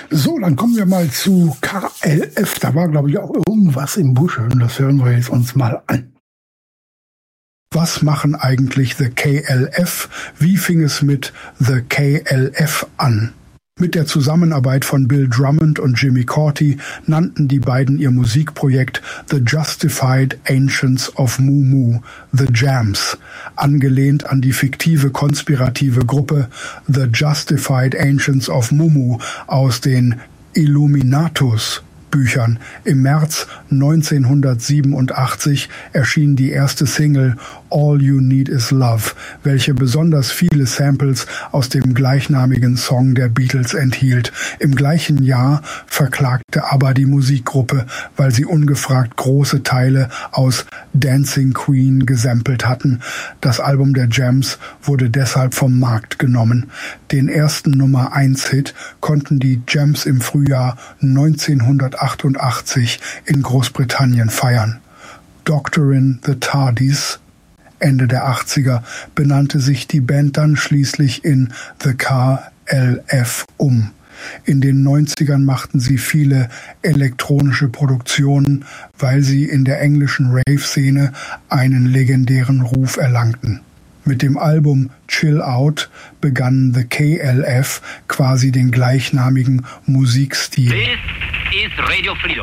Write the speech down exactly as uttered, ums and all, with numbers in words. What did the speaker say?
So, dann kommen wir mal zu K L F. Da war, glaube ich, auch irgendwas im Busche. Und das hören wir jetzt uns mal an. Was machen eigentlich The K L F? Wie fing es mit The K L F an? Mit der Zusammenarbeit von Bill Drummond und Jimmy Cauty nannten die beiden ihr Musikprojekt The Justified Ancients of Mu Mu, The Jams, angelehnt an die fiktive konspirative Gruppe The Justified Ancients of Mu Mu aus den Illuminatus Büchern. Im März neunzehnhundertsiebenundachtzig erschien die erste Single All You Need Is Love, welche besonders viele Samples aus dem gleichnamigen Song der Beatles enthielt. Im gleichen Jahr verklagte ABBA die Musikgruppe, weil sie ungefragt große Teile aus Dancing Queen gesampelt hatten. Das Album der Jams wurde deshalb vom Markt genommen. Den ersten Nummer eins Hit konnten die Jams im Frühjahr neunzehnhundertachtundachtzig in Großbritannien feiern. Doctorin the Tardis, Ende der achtziger, benannte sich die Band dann schließlich in The K L F um. In den neunzigern machten sie viele elektronische Produktionen, weil sie in der englischen Rave-Szene einen legendären Ruf erlangten. Mit dem Album Chill Out begann The K L F quasi den gleichnamigen Musikstil. This is Radio Freedom.